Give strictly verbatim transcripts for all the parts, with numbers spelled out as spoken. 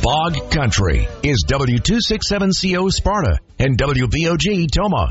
Bog Country is W two sixty-seven C O Sparta and W V O G Toma.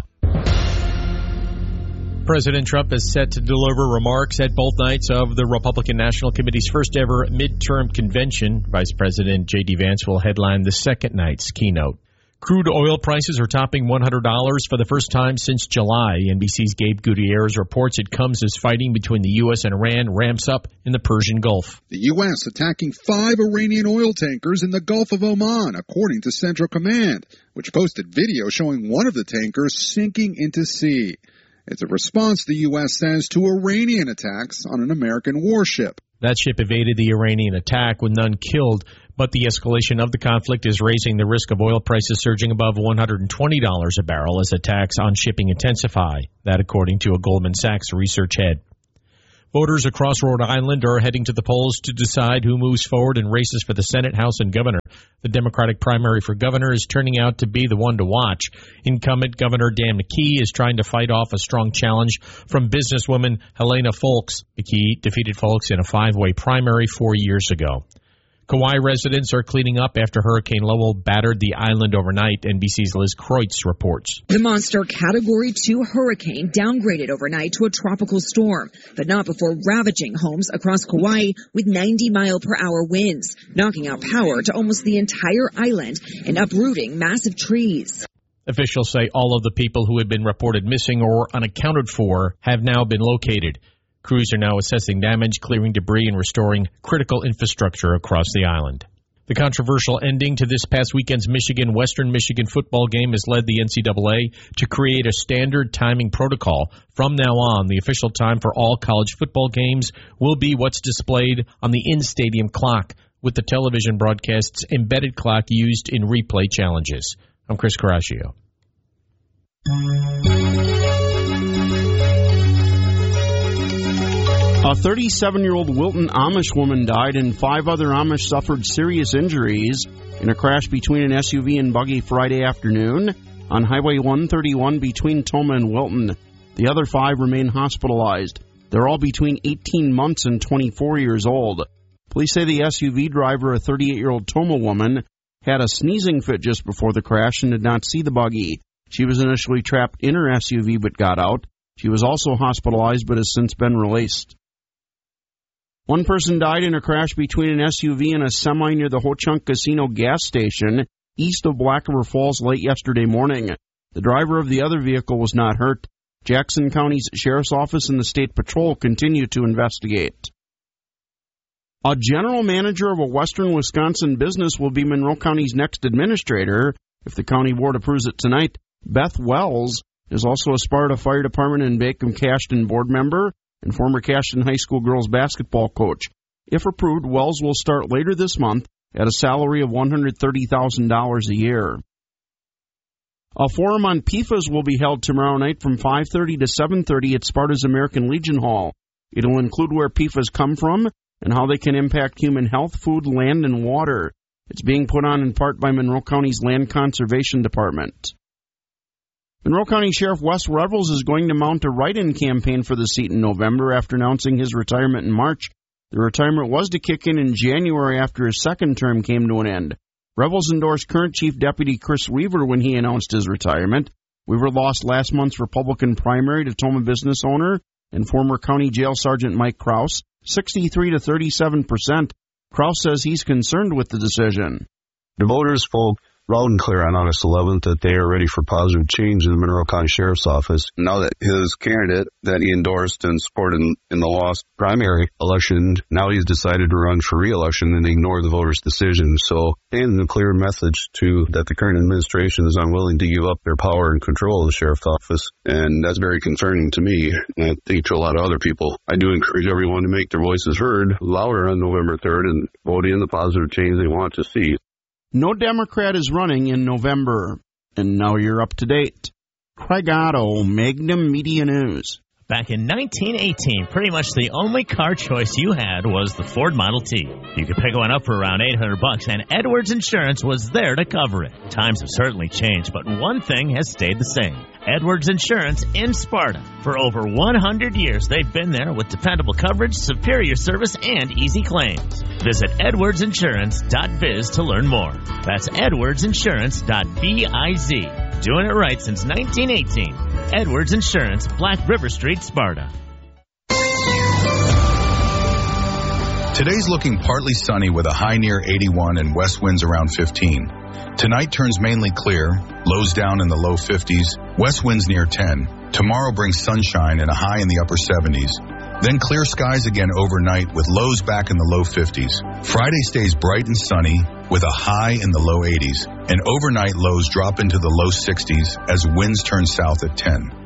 President Trump is set to deliver remarks at both nights of the Republican National Committee's first ever midterm convention. Vice President J D Vance will headline the second night's keynote. Crude oil prices are topping one hundred dollars for the first time since July. N B C's Gabe Gutierrez reports it comes as fighting between the U S and Iran ramps up in the Persian Gulf. The U S attacking five Iranian oil tankers in the Gulf of Oman, according to Central Command, which posted video showing one of the tankers sinking into sea. It's a response, the U S says, to Iranian attacks on an American warship. That ship evaded the Iranian attack with none killed, but the escalation of the conflict is raising the risk of oil prices surging above one hundred twenty dollars a barrel as attacks on shipping intensify. That according to a Goldman Sachs research head. Voters across Rhode Island are heading to the polls to decide who moves forward in races for the Senate, House, and Governor. The Democratic primary for governor is turning out to be the one to watch. Incumbent Governor Dan McKee is trying to fight off a strong challenge from businesswoman Helena Foulkes. McKee defeated Foulkes in a five-way primary four years ago. Kauai residents are cleaning up after Hurricane Lowell battered the island overnight. N B C's Liz Kreutz reports. The monster Category two hurricane downgraded overnight to a tropical storm, but not before ravaging homes across Kauai with ninety mile per hour winds, knocking out power to almost the entire island and uprooting massive trees. Officials say all of the people who had been reported missing or unaccounted for have now been located. Crews are now assessing damage, clearing debris, and restoring critical infrastructure across the island. The controversial ending to this past weekend's Michigan-Western Michigan football game has led the N C double A to create a standard timing protocol. From now on, the official time for all college football games will be what's displayed on the in-stadium clock, with the television broadcast's embedded clock used in replay challenges. I'm Chris Caraccio. A thirty-seven-year-old Wilton Amish woman died and five other Amish suffered serious injuries in a crash between an S U V and buggy Friday afternoon on Highway one thirty-one between Toma and Wilton. The other five remain hospitalized. They're all between eighteen months and twenty-four years old. Police say the S U V driver, a thirty-eight-year-old Toma woman, had a sneezing fit just before the crash and did not see the buggy. She was initially trapped in her S U V but got out. She was also hospitalized but has since been released. One person died in a crash between an S U V and a semi near the Ho-Chunk Casino gas station east of Black River Falls late yesterday morning. The driver of the other vehicle was not hurt. Jackson County's Sheriff's Office and the State Patrol continue to investigate. A general manager of a western Wisconsin business will be Monroe County's next administrator if the county board approves it tonight. Beth Wells is also a Sparta Fire Department and Bacon-Cashton board member and former Cashton High School girls basketball coach. If approved, Wells will start later this month at a salary of one hundred thirty thousand dollars a year. A forum on P F A S will be held tomorrow night from five thirty to seven thirty at Sparta's American Legion Hall. It'll include where P F A S come from and how they can impact human health, food, land, and water. It's being put on in part by Monroe County's Land Conservation Department. Monroe County Sheriff Wes Revels is going to mount a write-in campaign for the seat in November after announcing his retirement in March. The retirement was to kick in in January after his second term came to an end. Revels endorsed current Chief Deputy Chris Weaver when he announced his retirement. Weaver lost last month's Republican primary to Toma business owner and former County Jail Sergeant Mike Kraus, sixty-three to thirty-seven percent. Kraus says he's concerned with the decision. The voters spoke loud and clear on August eleventh that they are ready for positive change in the Monroe County Sheriff's Office. Now that his candidate that he endorsed and supported in, in the lost primary election, now he's decided to run for re-election and ignore the voters' decision. So, and a clear message to that the current administration is unwilling to give up their power and control of the Sheriff's Office. And that's very concerning to me, and I think to a lot of other people. I do encourage everyone to make their voices heard louder on November third and vote in the positive change they want to see. No Democrat is running in November. And now you're up to date. Craig Otto, Magnum Media News. Back in nineteen eighteen, pretty much the only car choice you had was the Ford Model T. You could pick one up for around eight hundred bucks, and Edwards Insurance was there to cover it. Times have certainly changed, but one thing has stayed the same. Edwards Insurance in Sparta. For over one hundred years, they've been there with dependable coverage, superior service, and easy claims. Visit edwards insurance dot biz to learn more. That's edwards insurance dot biz. Doing it right since nineteen eighteen. Edwards Insurance, Black River Street, Sparta. Today's looking partly sunny with a high near eighty-one and west winds around fifteen. Tonight turns mainly clear, lows down in the low fifties, west winds near ten. Tomorrow brings sunshine and a high in the upper seventies. Then clear skies again overnight with lows back in the low fifties. Friday stays bright and sunny with a high in the low eighties. And overnight lows drop into the low sixties as winds turn south at ten.